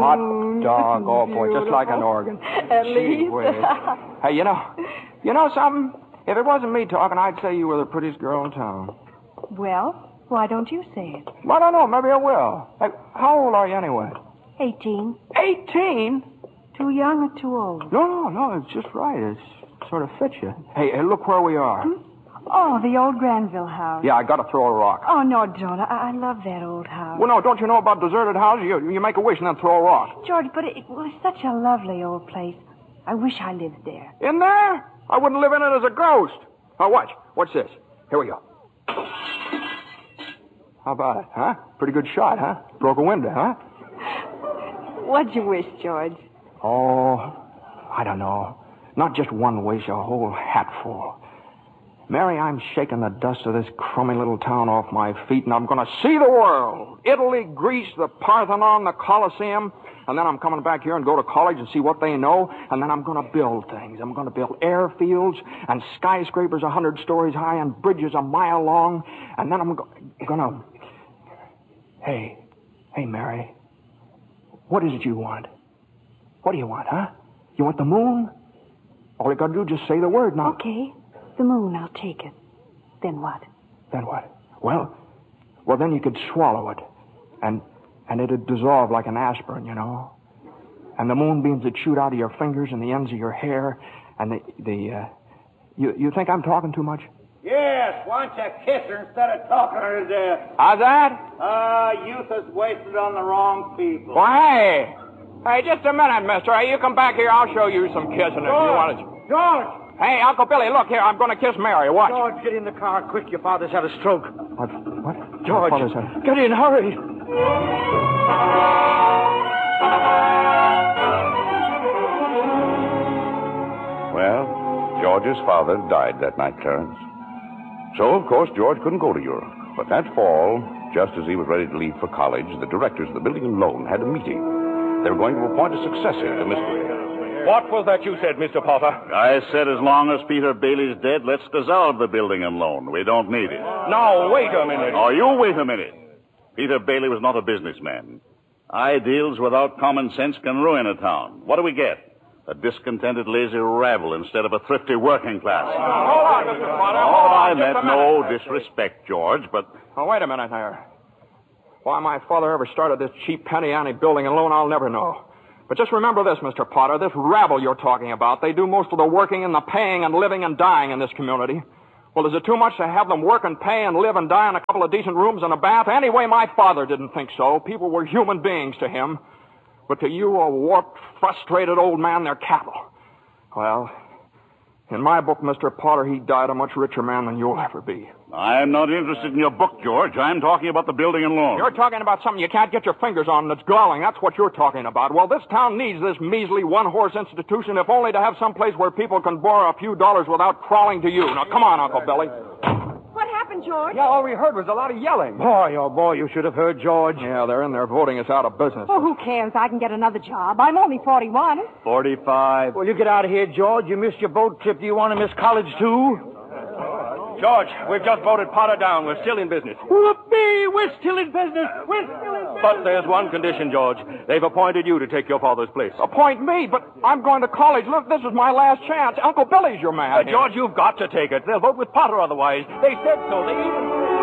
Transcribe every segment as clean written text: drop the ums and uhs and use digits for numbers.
hot dog. Oh, boy, just like an organ. At least. Hey, you know something? If it wasn't me talking, I'd say you were the prettiest girl in town. Well, why don't you say it? Well, I don't know. Maybe I will. Hey, how old are you anyway? 18. 18? Too young or too old? No, it's just right. It sort of fits you. Hey, look where we are. Oh, the old Granville house. Yeah, I got to throw a rock. Oh, no, George. I love that old house. Well, no, don't you know about deserted houses? You make a wish and then throw a rock. George, but it was such a lovely old place. I wish I lived there. In there? I wouldn't live in it as a ghost. Now, watch. Watch this. Here we go. How about it, huh? Pretty good shot, huh? Broke a window, huh? What'd you wish, George? Oh, I don't know. Not just one wish, a whole hatful. Mary, I'm shaking the dust of this crummy little town off my feet, and I'm going to see the world. Italy, Greece, the Parthenon, the Colosseum. And then I'm coming back here and go to college and see what they know. And then I'm going to build things. I'm going to build airfields and skyscrapers 100 stories high and bridges a mile long. And then I'm going to... Hey, Mary. What is it you want? What do you want, huh? You want the moon? All you got to do is just say the word now. Okay. The moon, I'll take it. Then what? Then what? Well, then you could swallow it. And it'd dissolve like an aspirin, you know. And the moonbeams would shoot out of your fingers and the ends of your hair. And you think I'm talking too much? Yes, why don't you kiss her instead of talking her to death? How's that? Youth is wasted on the wrong people. Why, hey, just a minute, mister. Hey, you come back here, I'll show you some kissing if you want to. George! Hey, Uncle Billy, look here. I'm going to kiss Mary. Watch. George, get in the car quick. Your father's had a stroke. What? George, Father's had... get in, hurry. Well, George's father died that night, Clarence. So, of course, George couldn't go to Europe. But that fall, just as he was ready to leave for college, the directors of the building and loan had a meeting. They were going to appoint a successor to Mr. What was that you said, Mr. Potter? I said as long as Peter Bailey's dead, let's dissolve the building and loan. We don't need it. Now, wait a minute. Oh, you wait a minute. Peter Bailey was not a businessman. Ideals without common sense can ruin a town. What do we get? A discontented, lazy rabble instead of a thrifty working class. Hold on, Mr. Potter. I meant no disrespect, George, but... Oh, wait a minute there. Why my father ever started this cheap penny-ante building and loan, I'll never know. But just remember this, Mr. Potter, this rabble you're talking about, they do most of the working and the paying and living and dying in this community. Well, is it too much to have them work and pay and live and die in a couple of decent rooms and a bath? Anyway, my father didn't think so. People were human beings to him. But to you, a warped, frustrated old man, they're cattle. Well, in my book, Mr. Potter, he died a much richer man than you'll ever be. I'm not interested in your book, George. I'm talking about the building and loan. You're talking about something you can't get your fingers on that's galling. That's what you're talking about. Well, this town needs this measly one-horse institution, if only to have some place where people can borrow a few dollars without crawling to you. Now, come on, Uncle Billy. What happened, George? Yeah, all we heard was a lot of yelling. Boy, oh boy, you should have heard George. Yeah, they're in there voting us out of business. Oh, who cares? I can get another job. I'm only 41. 45. Well, you get out of here, George. You missed your boat trip. Do you want to miss college, too? George, we've just voted Potter down. We're still in business. Whoopee! We're still in business. We're still in business. But there's one condition, George. They've appointed you to take your father's place. Appoint me, but I'm going to college. Look, this is my last chance. Uncle Billy's your man. George, you've got to take it. They'll vote with Potter otherwise. They said so. They even...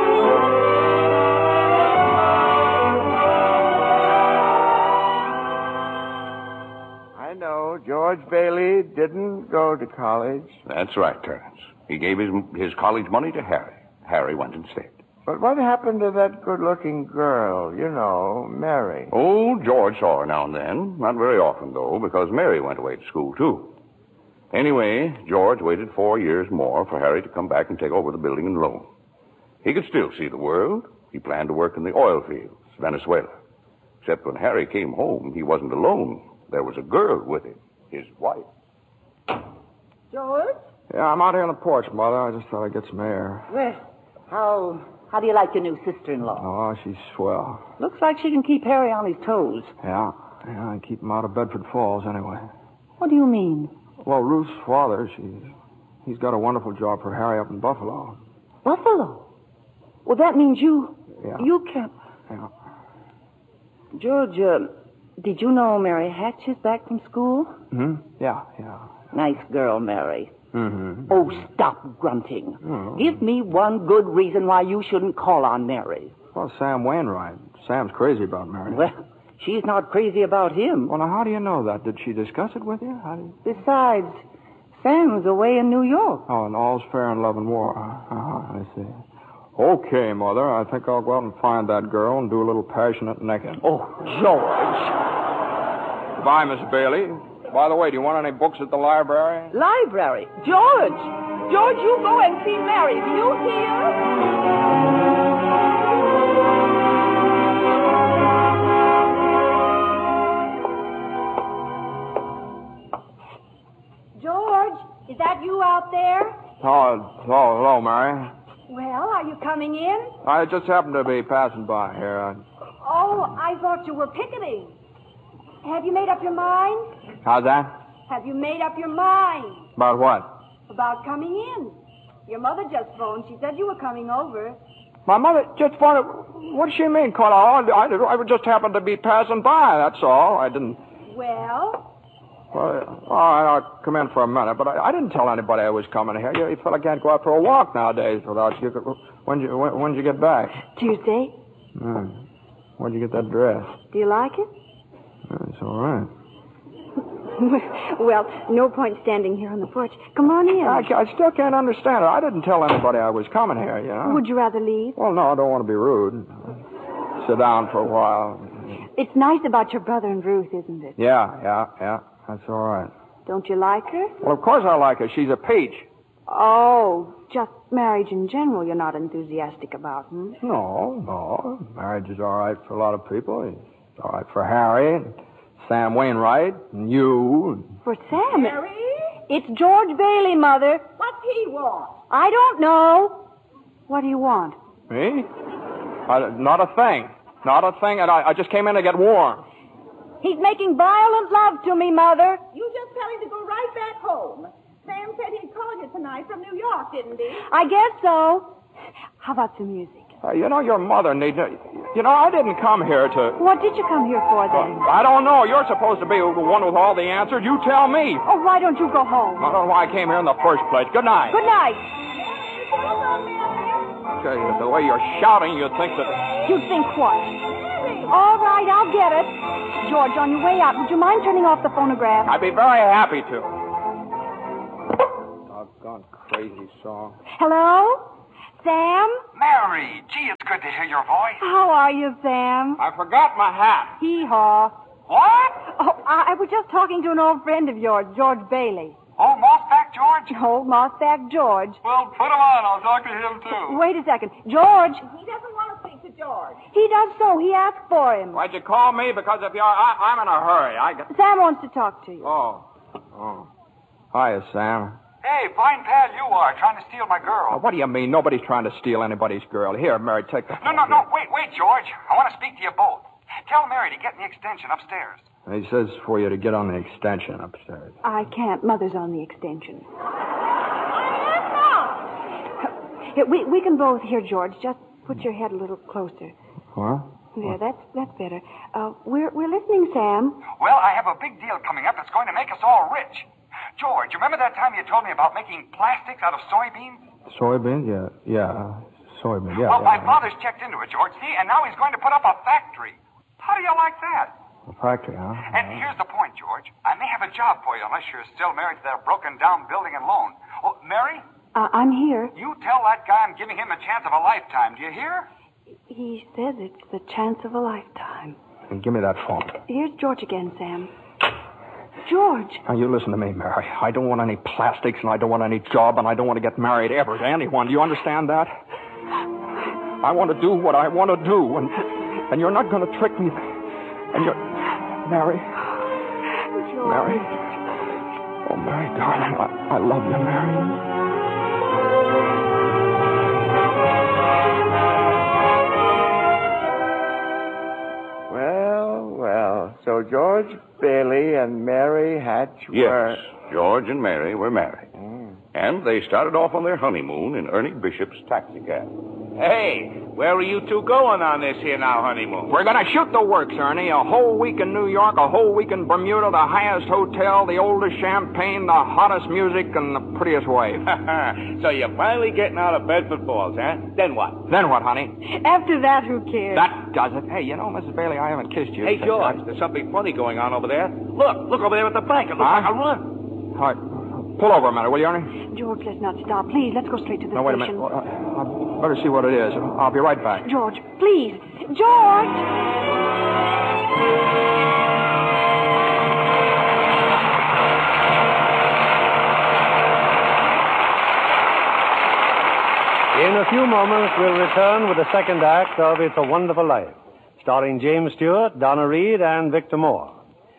I know. George Bailey didn't go to college. That's right, Clarence. He gave his college money to Harry. Harry went instead. But what happened to that good-looking girl, you know, Mary? Oh, George saw her now and then. Not very often, though, because Mary went away to school, too. Anyway, George waited 4 years more for Harry to come back and take over the building and loan. He could still see the world. He planned to work in the oil fields, Venezuela. Except when Harry came home, he wasn't alone. There was a girl with him, his wife. George? Yeah, I'm out here on the porch, Mother. I just thought I'd get some air. Well, how do you like your new sister-in-law? Oh, she's swell. Looks like she can keep Harry on his toes. Yeah, and keep him out of Bedford Falls anyway. What do you mean? Well, Ruth's father, he's got a wonderful job for Harry up in Buffalo. Buffalo? Well, that means you... Yeah. You can't... Yeah. George, Did you know Mary Hatch is back from school? Yeah. Nice girl, Mary. Mm-hmm. Oh, stop grunting. Give me one good reason why you shouldn't call on Mary. Well, Sam Wainwright. Sam's crazy about Mary. Well, she's not crazy about him. Well, now, how do you know that? Did she discuss it with you? Besides, Sam's away in New York. Oh, and all's fair in love and war. I see. Okay, Mother, I think I'll go out and find that girl and do a little passionate necking. Oh, George. Goodbye, Miss Bailey. By the way, do you want any books at the library? Library? George! George, you go and see Mary. Do you hear? George, is that you out there? Oh, hello, Mary. Well, are you coming in? I just happened to be passing by here. Oh, I thought you were picketing. Have you made up your mind? How's that? Have you made up your mind About what? about coming in? Your mother just phoned. She said you were coming over. My mother just phoned. What does she mean, Carla? I just happened to be passing by, that's all. I didn't... Well, Well, all right, I'll come in for a minute, but I didn't tell anybody I was coming here. You fella can't go out for a walk nowadays without you. When'd you get back? Tuesday. Where'd you get that dress? Do you like it? It's all right. Well, no point standing here on the porch. Come on in. I still can't understand it. I didn't tell anybody I was coming here, you know. Would you rather leave? Well, no, I don't want to be rude. Sit down for a while. It's nice about your brother and Ruth, isn't it? Yeah. That's all right. Don't you like her? Well, of course I like her. She's a peach. Oh, just marriage in general you're not enthusiastic about, hmm? No. Marriage is all right for a lot of people. It's all right for Harry, and Sam Wainwright, and you. For Sam? Mary? It's George Bailey, Mother. What's he want? I don't know. What do you want? Me? Not a thing. Not a thing. And I just came in to get warm. He's making violent love to me, Mother. You just tell him to go right back home. Sam said he'd call you tonight from New York, didn't he? I guess so. How about some music? Your mother needs... I didn't come here to... What did you come here for, then? I don't know. You're supposed to be the one with all the answers. You tell me. Oh, why don't you go home? I don't know why I came here in the first place. Good night. Good night. Okay, the way you're shouting, you'd think that... You think what? All right, I'll get it. George, on your way out, would you mind turning off the phonograph? I'd be very happy to. Doggone crazy song. Hello? Sam? Mary, gee, it's good to hear your voice. How are you, Sam? I forgot my hat. Hee-haw. What? Oh, I was just talking to an old friend of yours, George Bailey. Oh, Mossback George? Old Mossback George. Well, put him on. I'll talk to him, too. Wait a second. George. He doesn't want to speak to George. He does so. He asked for him. Why'd you call me? Because if you're... I'm in a hurry. Sam wants to talk to you. Oh. Hiya, Sam. Hey, fine pal you are, trying to steal my girl. What do you mean? Nobody's trying to steal anybody's girl. Here, Mary, take the phone. No. Wait, George. I want to speak to you both. Tell Mary to get in the extension upstairs. He says for you to get on the extension upstairs. I can't. Mother's on the extension. I am not. Here, we can both hear, George. Just put your head a little closer. What? There, that's better. We're listening, Sam. Well, I have a big deal coming up that's going to make us all rich. George, remember that time you told me about making plastics out of soybeans? Soybeans? Yeah. Soybeans, yeah. Well, my father's checked into it, George, see, and now he's going to put up a factory. How do you like that? A factory, huh? And here's the point, George. I may have a job for you unless you're still married to that broken-down building and loan. Oh, Mary? I'm here. You tell that guy I'm giving him a chance of a lifetime. Do you hear? He says it's the chance of a lifetime. And give me that phone. Here's George again, Sam. George. Now, you listen to me, Mary. I don't want any plastics, and I don't want any job, and I don't want to get married ever to anyone. Do you understand that? I want to do what I want to do, and you're not going to trick me. And you're... Mary. George. Mary. Oh, Mary, darling, I love you, Mary. Well. So George Bailey and Mary Hatch were... Yes, George and Mary were married. And they started off on their honeymoon in Ernie Bishop's taxicab. Hey, where are you two going on this here now honeymoon? We're going to shoot the works, Ernie. A whole week in New York, a whole week in Bermuda, the highest hotel, the oldest champagne, the hottest music, and the prettiest wife. So you're finally getting out of Bedford Falls, huh? Then what? Then what, honey? After that, who cares? That does it. Hey, you know, Mrs. Bailey, I haven't kissed you. Hey, George, there's something funny going on over there. Look over there at the bank. It looks like a run. All right. Pull over a minute, will you, Ernie? George, let's not stop. Please, let's go straight to the No, wait a station. minute. I better see what it is. I'll be right back. George, please. George! In a few moments, we'll return with the second act of It's a Wonderful Life, starring James Stewart, Donna Reed, and Victor Moore.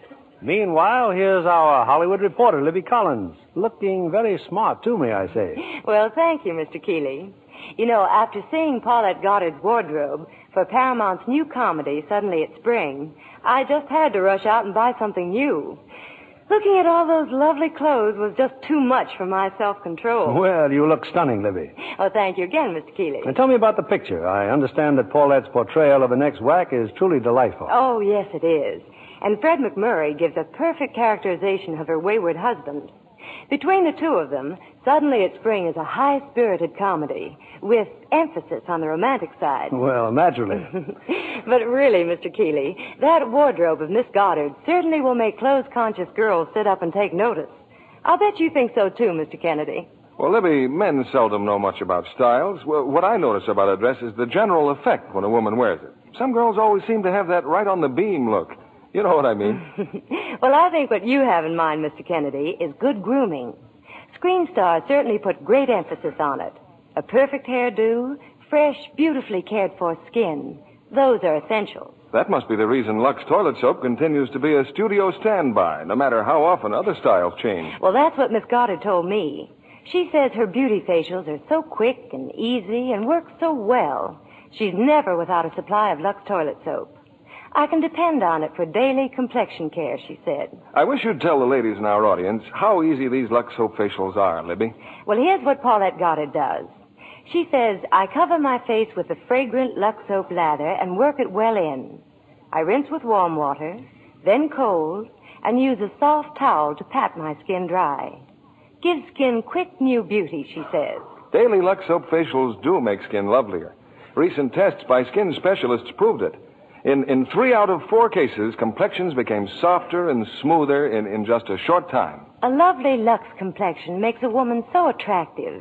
Meanwhile, here's our Hollywood reporter, Libby Collins, looking very smart, too, may I say. Well, thank you, Mr. Keeley. You know, after seeing Paulette Goddard's wardrobe for Paramount's new comedy, Suddenly It's Spring, I just had to rush out and buy something new. Looking at all those lovely clothes was just too much for my self-control. Well, you look stunning, Libby. Oh, thank you again, Mr. Keeley. And tell me about the picture. I understand that Paulette's portrayal of an ex-WAC is truly delightful. Oh, yes, it is. And Fred McMurray gives a perfect characterization of her wayward husband. Between the two of them, Suddenly It's Spring is a high-spirited comedy with emphasis on the romantic side. Well, naturally. But really, Mr. Keeley, that wardrobe of Miss Goddard certainly will make clothes-conscious girls sit up and take notice. I'll bet you think so, too, Mr. Kennedy. Well, Libby, men seldom know much about styles. Well, what I notice about a dress is the general effect when a woman wears it. Some girls always seem to have that right-on-the-beam look. You know what I mean. Well, I think what you have in mind, Mr. Kennedy, is good grooming. Screen stars certainly put great emphasis on it. A perfect hairdo, fresh, beautifully cared-for skin. Those are essentials. That must be the reason Lux Toilet Soap continues to be a studio standby, no matter how often other styles change. Well, that's what Miss Goddard told me. She says her beauty facials are so quick and easy and work so well. She's never without a supply of Lux Toilet Soap. I can depend on it for daily complexion care, she said. I wish you'd tell the ladies in our audience how easy these Lux Soap facials are, Libby. Well, here's what Paulette Goddard does. She says, I cover my face with the fragrant Lux Soap lather and work it well in. I rinse with warm water, then cold, and use a soft towel to pat my skin dry. Gives skin quick new beauty, she says. Daily Lux Soap facials do make skin lovelier. Recent tests by skin specialists proved it. In 3 out of 4 cases, complexions became softer and smoother in just a short time. A lovely Lux complexion makes a woman so attractive.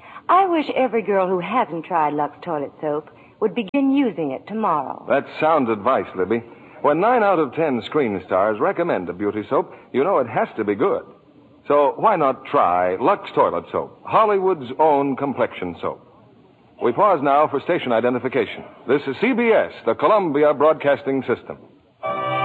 I wish every girl who hasn't tried Lux Toilet Soap would begin using it tomorrow. That's sound advice, Libby. When 9 out of 10 screen stars recommend a beauty soap, you know it has to be good. So why not try Lux Toilet Soap, Hollywood's own complexion soap? We pause now for station identification. This is CBS, the Columbia Broadcasting System.